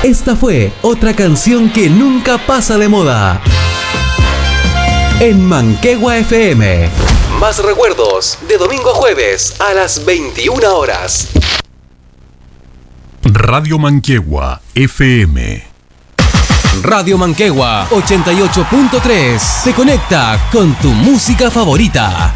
Esta fue otra canción que nunca pasa de moda. En Manquehue FM. Más recuerdos de domingo a jueves a las 21 horas. Radio Manquehue FM. Radio Manquehue 88.3 te conecta con tu música favorita.